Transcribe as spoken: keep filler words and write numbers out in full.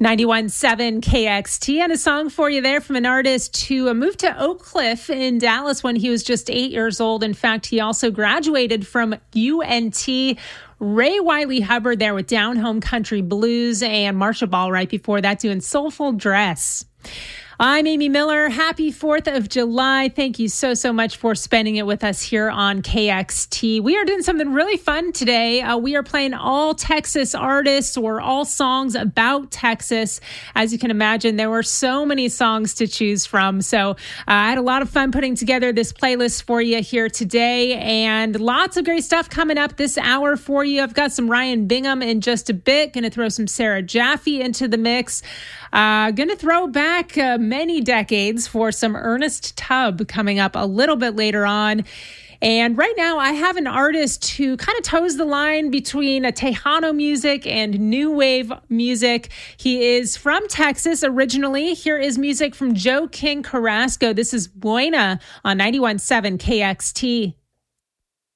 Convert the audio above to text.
ninety-one point seven K X T, and a song for you there from an artist who moved to Oak Cliff in Dallas when he was just eight years old. In fact, he also graduated from U N T. Ray Wiley Hubbard there with Down Home Country Blues, and Marsha Ball right before that doing Soulful Dress. I'm Amy Miller. Happy fourth of July. Thank you so, so much for spending it with us here on K X T. We are doing something really fun today. Uh, we are playing all Texas artists or all songs about Texas. As you can imagine, there were so many songs to choose from. So uh, I had a lot of fun putting together this playlist for you here today, and lots of great stuff coming up this hour for you. I've got some Ryan Bingham in just a bit. Going to throw some Sarah Jaffe into the mix. Uh, going to throw back uh, many decades for some Ernest Tubb coming up a little bit later on. And right now, I have an artist who kind of toes the line between a Tejano music and new wave music. He is from Texas originally. Here is music from Joe King Carrasco. This is Buena on ninety-one point seven K X T.